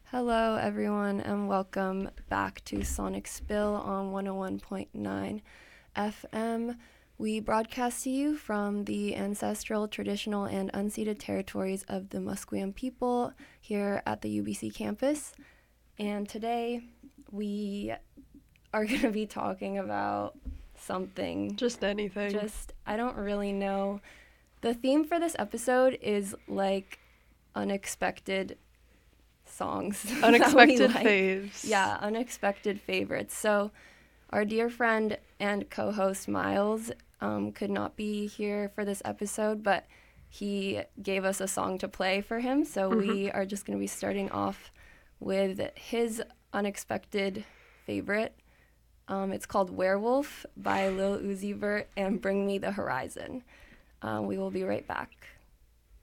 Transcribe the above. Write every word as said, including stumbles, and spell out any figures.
Hello, everyone, and welcome back to Sonic Spill on one oh one point nine F M. We broadcast to you from the ancestral, traditional, and unceded territories of the Musqueam people here at the U B C campus. And today we are going to be talking about something. Just anything. Just, I don't really know. The theme for this episode is like unexpected songs. Unexpected like. faves. Yeah, unexpected favorites. So our dear friend and co-host Miles um, could not be here for this episode, but he gave us a song to play for him. So Mm-hmm. we are just going to be starting off with his unexpected favorite. Um, it's called Werewolf by Lil Uzi Vert and Bring Me the Horizon. Um, we will be right back.